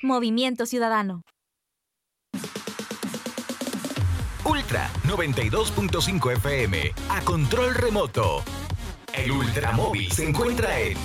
Movimiento Ciudadano. Ultra 92.5 FM, a control remoto. El Ultramóvil se encuentra en...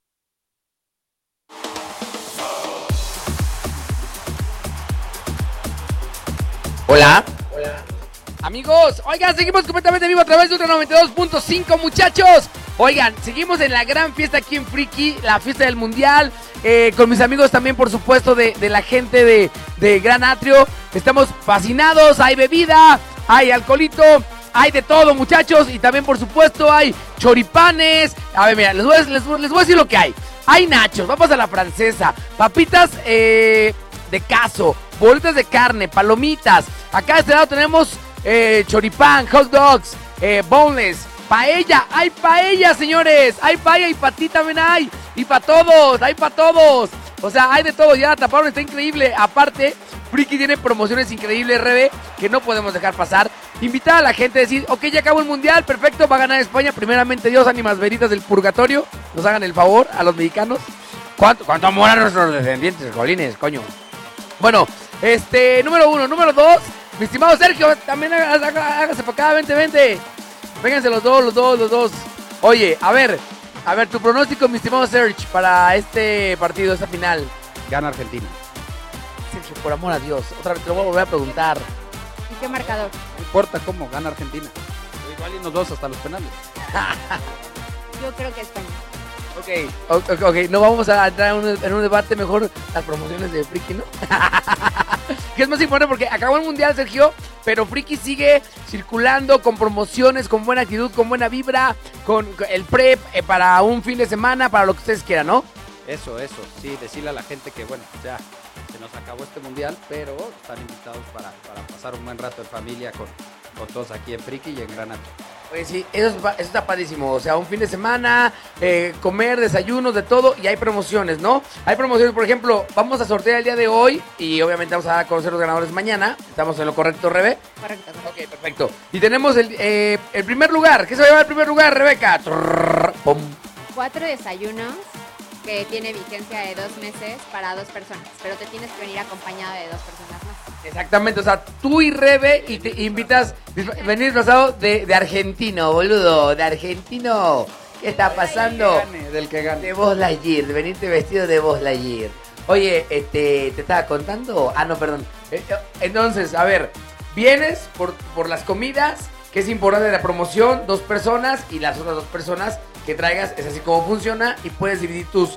Hola. Amigos, oigan, seguimos completamente vivo a través de Ultra 92.5, muchachos. Oigan, seguimos en la gran fiesta aquí en Friki, la fiesta del Mundial, con mis amigos también, por supuesto, de la gente de Gran Atrio. Estamos fascinados, hay bebida, hay alcoholito, hay de todo, muchachos. Y también, por supuesto, hay choripanes. A ver, mira, les voy a decir lo que hay. Hay nachos, papas a la francesa, papitas de queso, bolitas de carne, palomitas. Acá de este lado tenemos choripán, hot dogs, boneless, paella. Hay paella, señores. Hay paella y para ti también hay. Y para todos, hay para todos. O sea, hay de todo. Ya la taparon, está increíble. Aparte, Friki tiene promociones increíbles, Rebe, que no podemos dejar pasar. Invitar a la gente a decir, ok, ya acabó el Mundial, perfecto, va a ganar España. Primeramente Dios, ánimas veritas del purgatorio. Nos hagan el favor a los mexicanos. ¿Cuánto amor a nuestros descendientes, colines, coño? Bueno, número 1, número 2, mi estimado Sergio, también hágase para acá, vente. Vénganse los dos. Oye, a ver, tu pronóstico, mi estimado Sergio, para este partido, esta final. Gana Argentina. Sergio, por amor a Dios, otra vez te lo voy a volver a preguntar. ¿Y qué marcador? No importa cómo, gana Argentina. Igual y unos 2 hasta los penales. Yo creo que España. Ok, no vamos a entrar en un debate, mejor las promociones de Friki, ¿no? Que es más importante porque acabó el Mundial, Sergio, pero Friki sigue circulando con promociones, con buena actitud, con buena vibra, con el prep para un fin de semana, para lo que ustedes quieran, ¿no? Eso, sí, decirle a la gente que, bueno, ya se nos acabó este Mundial, pero están invitados para pasar un buen rato en familia con todos aquí en Friki y en Gran Atrio. Oye, sí, eso está padrísimo. O sea, un fin de semana, comer, desayunos, de todo, y hay promociones, ¿no? Hay promociones, por ejemplo, vamos a sortear el día de hoy y obviamente vamos a dar a conocer los ganadores mañana. ¿Estamos en lo correcto, Rebe? Correcto. Ok, perfecto. Y tenemos el primer lugar. ¿Qué se va a llevar el primer lugar, Rebeca? 4 desayunos que tiene vigencia de 2 meses para 2 personas, pero te tienes que venir acompañado de 2 personas más. Exactamente, o sea, tú y Rebe y te invitas venir disfrazado de argentino, boludo, de argentino. ¿Qué está pasando? Del que gane. De Buzz Lightyear, de venirte vestido de Buzz Lightyear. Oye, ¿te estaba contando? Ah, no, perdón. Entonces, a ver, vienes por las comidas, que es importante la promoción, 2 personas y las otras 2 personas que traigas, es así como funciona y puedes dividir tus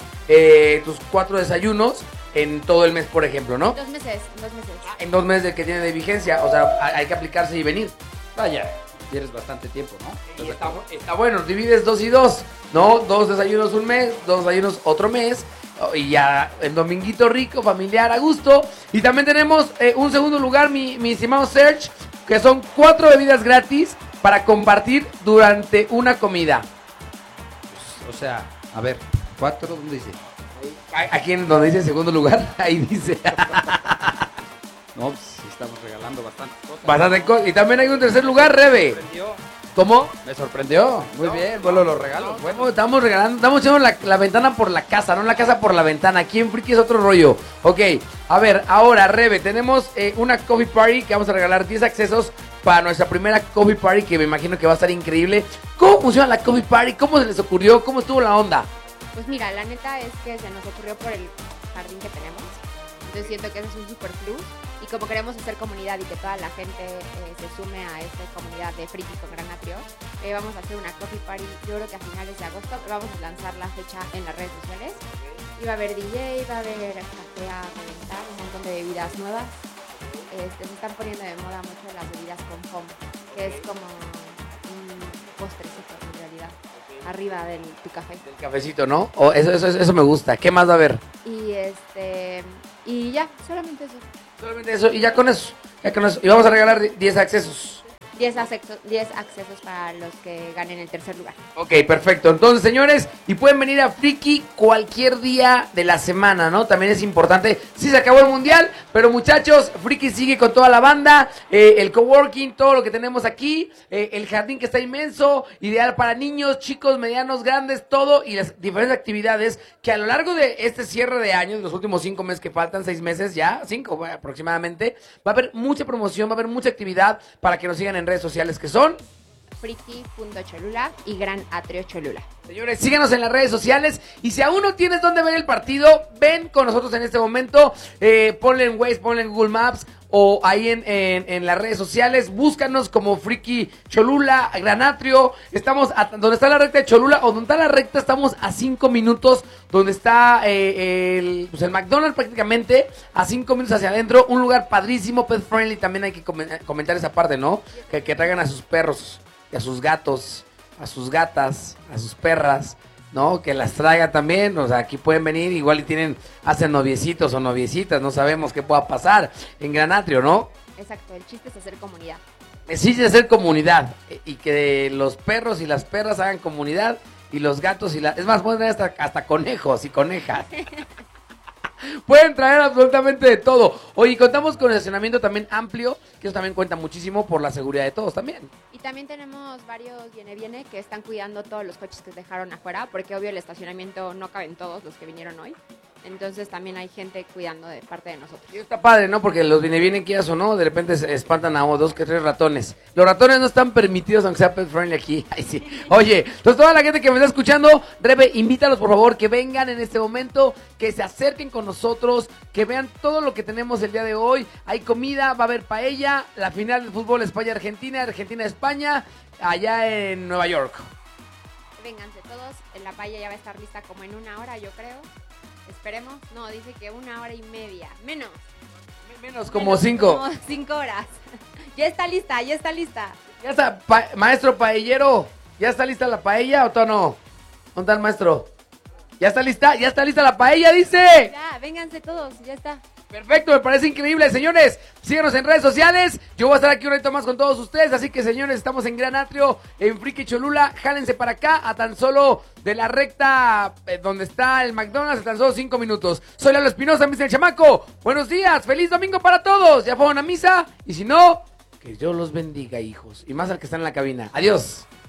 4 desayunos en todo el mes, por ejemplo, ¿no? 2 meses. En 2 meses que tiene de vigencia, o sea, hay que aplicarse y venir. Vaya, tienes bastante tiempo, ¿no? Y está bueno, divides 2 y 2, ¿no? 2 desayunos un mes, 2 desayunos otro mes, y ya el dominguito rico, familiar, a gusto. Y también tenemos un segundo lugar, mi estimado Serge, que son 4 bebidas gratis para compartir durante una comida. O sea, a ver, 4, ¿dónde dice? Aquí en donde dice segundo lugar, ahí dice. No, pues sí estamos regalando Bastante cosas. Y también hay un tercer lugar, Rebe. ¿Cómo? Me sorprendió. Muy bien, vuelo los regalos. Bueno, estamos regalando, estamos echando la ventana por la casa, no la casa por la ventana. Aquí en Friki es otro rollo. Ok, a ver, ahora, Rebe, tenemos una coffee party que vamos a regalar 10 accesos para nuestra primera coffee party, que me imagino que va a estar increíble. ¿Cómo funciona la coffee party? ¿Cómo se les ocurrió? ¿Cómo estuvo la onda? Pues mira, la neta es que se nos ocurrió por el jardín que tenemos. Entonces siento que ese es un super plus. Y como queremos hacer comunidad y que toda la gente se sume a esta comunidad de Friki con Gran Atrio, vamos a hacer una coffee party, yo creo que a finales de agosto. Vamos a lanzar la fecha en las redes sociales. Y va a haber DJ, va a haber café a reventar, un montón de bebidas nuevas. Se están poniendo de moda mucho las bebidas con foam, que es como un postrecito en realidad, arriba de tu café. El cafecito, ¿no? Eso me gusta. ¿Qué más va a haber? Y ya, solamente eso. Solamente eso, y ya con eso. Y vamos a regalar 10 accesos. 10 accesos para los que ganen el tercer lugar. Ok, perfecto. Entonces, señores, y pueden venir a Friki cualquier día de la semana, ¿no? También es importante. Sí, se acabó el mundial, pero muchachos, Friki sigue con toda la banda, el coworking, todo lo que tenemos aquí, el jardín que está inmenso, ideal para niños, chicos, medianos, grandes, todo, y las diferentes actividades que a lo largo de este cierre de año, de los últimos 5 meses que faltan, 6 meses ya, 5 bueno, aproximadamente, va a haber mucha promoción, va a haber mucha actividad para que nos sigan en redes sociales que son Friki.Cholula y Gran Atrio Cholula. Señores, síganos en las redes sociales y si aún no tienes dónde ver el partido, ven con nosotros en este momento, ponle en Waze, ponle en Google Maps o ahí en las redes sociales, búscanos como Friki Cholula, Gran Atrio, estamos donde está la recta de Cholula o donde está la recta, estamos a 5 minutos, donde está el McDonald's prácticamente, a 5 minutos hacia adentro, un lugar padrísimo, pet friendly, también hay que comentar esa parte, ¿no? Que traigan a sus perros y a sus gatos, a sus gatas, a sus perras, ¿no? Que las traiga también, o sea, aquí pueden venir, igual y hacen noviecitos o noviecitas, no sabemos qué pueda pasar en Gran Atrio, ¿no? Exacto, el chiste es hacer comunidad. El chiste es hacer comunidad, y que los perros y las perras hagan comunidad, y los gatos es más, pueden traer hasta conejos y conejas. Pueden traer absolutamente de todo. Oye, contamos con estacionamiento también amplio, que eso también cuenta muchísimo por la seguridad de todos también. Y también tenemos varios viene que están cuidando todos los coches que dejaron afuera, porque obvio el estacionamiento no caben todos los que vinieron hoy. Entonces también hay gente cuidando de parte de nosotros. Y está padre, ¿no? Porque los viene quieras o no, de repente se espantan a 2 que 3 ratones. Los ratones no están permitidos, aunque sea pet friendly aquí. Ay, sí. Oye, entonces toda la gente que me está escuchando, Rebe, invítalos por favor, que vengan en este momento, que se acerquen con nosotros, que vean todo lo que tenemos el día de hoy. Hay comida, va a haber paella, la final del fútbol España-Argentina, Argentina-España, allá en Nueva York. Vénganse todos, la paella ya va a estar lista como en 1 hora, yo creo. Esperemos, no, dice que 1 hora y media, menos como 5. Como 5 horas. Ya está lista. Ya está, maestro paellero, ¿ya está lista la paella o todavía no? ¿Dónde está el maestro? ¿Ya está lista la paella, dice? Ya, vénganse todos, ya está. Perfecto, me parece increíble, señores. Síganos en redes sociales. Yo voy a estar aquí un ratito más con todos ustedes. Así que, señores, estamos en Gran Atrio, en Friki Cholula. Jálense para acá, a tan solo de la recta donde está el McDonald's, a tan solo 5 minutos. Soy Lalo Espinosa, Mr. Chamaco. Buenos días, feliz domingo para todos. Ya fueron a misa. Y si no, que Dios los bendiga, hijos. Y más al que está en la cabina. Adiós.